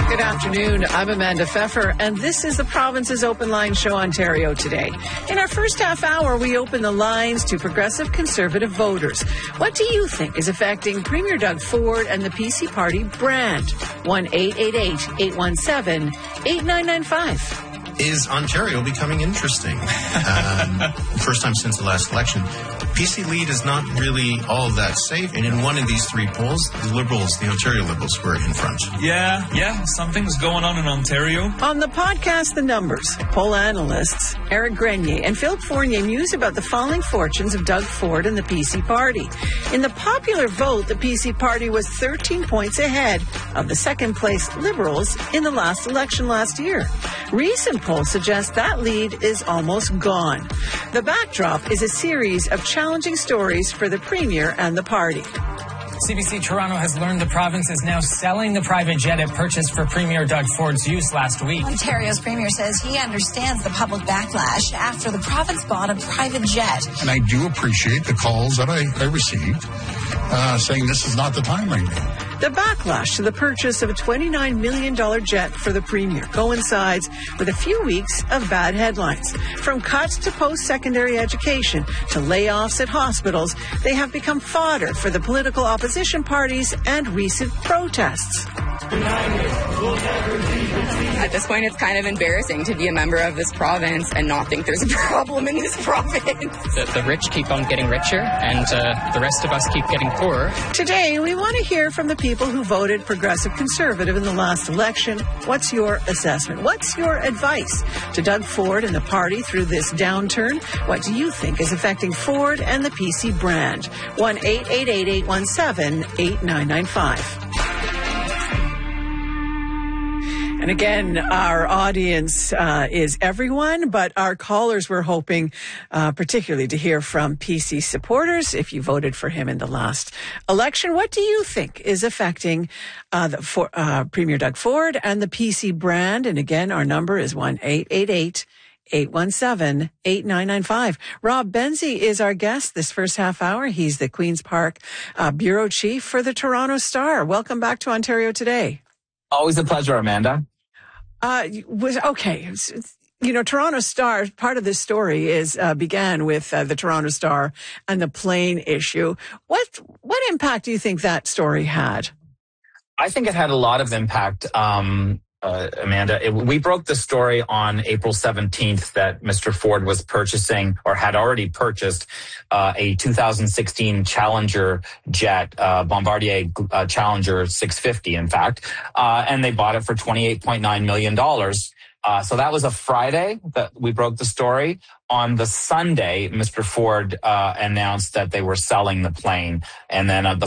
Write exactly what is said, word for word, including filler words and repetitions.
Good afternoon. I'm Amanda Pfeffer, and this is the Province's Open Line Show, Ontario Today. In our first half hour, we open the lines to progressive conservative voters. What do you think is affecting Premier Doug Ford and the P C Party brand? one eight eight eight, eight one seven, eight nine nine five. Is Ontario becoming interesting? Um, first time since the last election. P C lead is not really all that safe. And in one of these three polls, the Liberals, the Ontario Liberals, were in front. Yeah, yeah, something's going on in Ontario. On the podcast, The Numbers, poll analysts Eric Grenier and Philip Fournier muse about the falling fortunes of Doug Ford and the P C Party. In the popular vote, the P C Party was thirteen points ahead of the second-place Liberals in the last election last year. Recent polls suggest that lead is almost gone. The backdrop is a series of challenging stories for the Premier and the party. C B C Toronto has learned the province is now selling the private jet it purchased for Premier Doug Ford's use last week. Ontario's Premier says he understands the public backlash after the province bought a private jet. And I do appreciate the calls that I, I received uh, saying this is not the time right now. The backlash to the purchase of a twenty-nine million dollars jet for the Premier coincides with a few weeks of bad headlines. From cuts to post-secondary education to layoffs at hospitals, they have become fodder for the political opposition parties and recent protests. At this point, it's kind of embarrassing to be a member of this province and not think there's a problem in this province. The, the rich keep on getting richer, and uh, the rest of us keep getting poorer. Today, we want to hear from the people who voted Progressive Conservative in the last election. What's your assessment? What's your advice to Doug Ford and the party through this downturn? What do you think is affecting Ford and the P C brand? one eight eight eight, eight one seven, eight nine nine five. And again, our audience uh, is everyone, but our callers were hoping uh, particularly to hear from P C supporters. If you voted for him in the last election, what do you think is affecting uh, the, for, uh, Premier Doug Ford and the P C brand? And again, our number is one eight eight eight, eight one seven, eight nine nine five. Rob Benzie is our guest this first half hour. He's the Queen's Park uh, bureau chief for the Toronto Star. Welcome back to Ontario Today. Always a pleasure, Amanda. Uh, was okay. You know, Toronto Star, part of this story is, uh, began with uh, the Toronto Star and the plane issue. What, what impact do you think that story had? I think it had a lot of impact, um, uh, Amanda. It, we broke the story on April seventeenth that Mister Ford was purchasing or had already purchased uh, a two thousand sixteen Challenger jet, uh, Bombardier uh, Challenger six fifty, in fact, uh, and they bought it for twenty-eight point nine million dollars. Uh, so that was a Friday that we broke the story. On the Sunday, Mister Ford uh, announced that they were selling the plane. And then uh, the